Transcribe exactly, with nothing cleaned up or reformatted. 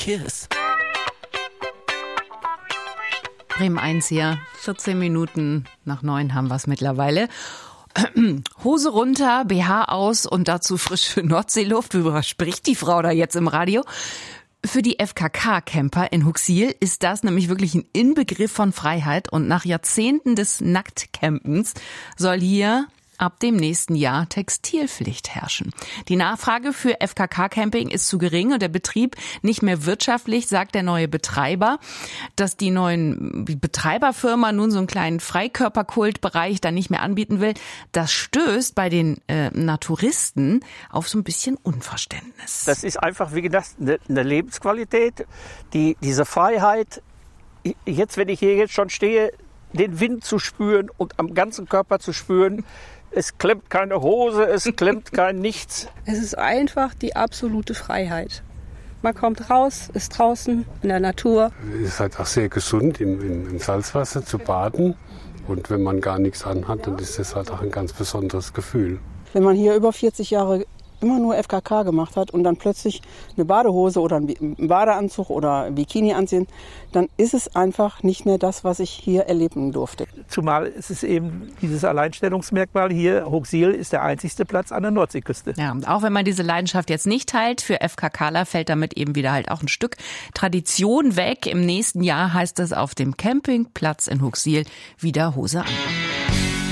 Kiss. Bremen eins hier, vierzehn Minuten nach neun haben wir es mittlerweile. Hose runter, B H aus und dazu frische Nordseeluft. Worüber spricht die Frau da jetzt im Radio? Für die F K K-Camper in Huxil ist das nämlich wirklich ein Inbegriff von Freiheit. Und nach Jahrzehnten des Nacktcampens soll hier ab dem nächsten Jahr Textilpflicht herrschen. Die Nachfrage für F K K-Camping ist zu gering und der Betrieb nicht mehr wirtschaftlich, sagt der neue Betreiber. Dass die neuen Betreiberfirma nun so einen kleinen Freikörperkultbereich dann nicht mehr anbieten will, das stößt bei den äh, Naturisten auf so ein bisschen Unverständnis. Das ist einfach, wie gesagt, eine, eine Lebensqualität, die, diese Freiheit. Jetzt, wenn ich hier jetzt schon stehe, den Wind zu spüren und am ganzen Körper zu spüren. Es klemmt keine Hose, es klemmt kein nichts. Es ist einfach die absolute Freiheit. Man kommt raus, ist draußen in der Natur. Es ist halt auch sehr gesund, im, im, im Salzwasser zu baden. Und wenn man gar nichts anhat, dann ist das halt auch ein ganz besonderes Gefühl. Wenn man hier über vierzig Jahre immer nur F K K gemacht hat und dann plötzlich eine Badehose oder einen Badeanzug oder ein Bikini anziehen, dann ist es einfach nicht mehr das, was ich hier erleben durfte. Zumal ist es eben dieses Alleinstellungsmerkmal hier, Huxil ist der einzigste Platz an der Nordseeküste. Ja, und auch wenn man diese Leidenschaft jetzt nicht teilt, für F K Kler fällt damit eben wieder halt auch ein Stück Tradition weg. Im nächsten Jahr heißt es auf dem Campingplatz in Huxil wieder Hose an.